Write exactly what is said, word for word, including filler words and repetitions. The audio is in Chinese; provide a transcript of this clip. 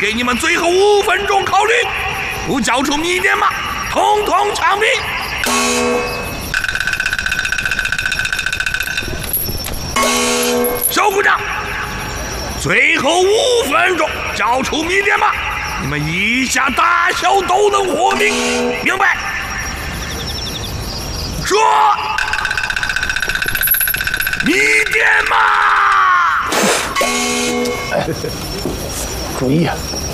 给你们最后五分钟考虑，不交出谜点码，统统枪毙！手鼓掌。最后五分钟交出谜点码，你们一家大小都能获命，明白？说。 谜点码！ 注意啊！